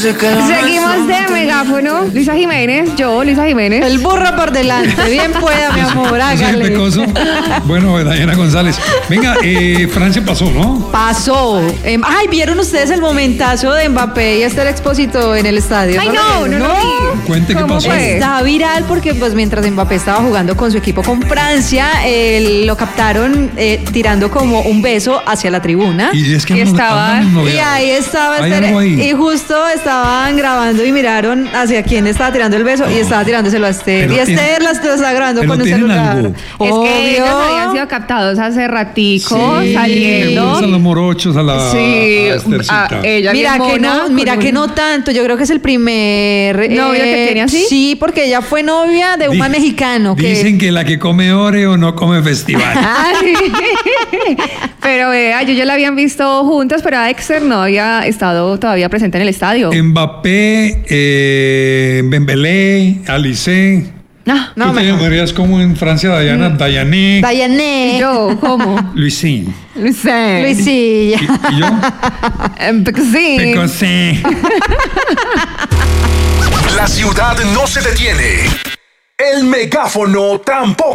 Seguimos de megáfono. Luisa Jiménez, Luisa Jiménez. El burro por delante. Bien pueda, mi amor, hágale. Pecoso. Bueno, Dayana González. Venga, Francia pasó, ¿no? Pasó. Ay, ¿vieron ustedes el momentazo de Mbappé y Esther Expósito en el estadio? Ay, no lo vi. Cuente qué pasó. Está viral porque pues mientras Mbappé estaba jugando con su equipo con Francia, lo captaron tirando como un beso hacia la tribuna. Y es que y ahí estaba Esther, y justo estaban grabando y miraron hacia quién estaba tirando el beso y estaba tirándoselo a Esther. Pero y Esther la estaba grabando con un celular. Algo. Es que ellos habían sido captados hace ratico, Sí, saliendo. a los morochos, a la Esthercita. Ella Mira que no tanto. Yo creo que es el primer novio que tiene así. Sí, porque ella fue novia de un man mexicano. Dicen que la que come Oreo no come festival. Pero vea, yo ya la habían visto juntas, pero Dexter no había estado todavía presente en el estadio. Mbappé, Dembélé, Alizé. ¿Tú te llamarías como en Francia, Dayana? Dayané. Dayané. Yo, ¿cómo? Luisín. Luisilla. ¿Y yo? Pecosín. Pecosín. La ciudad no se detiene. El megáfono tampoco.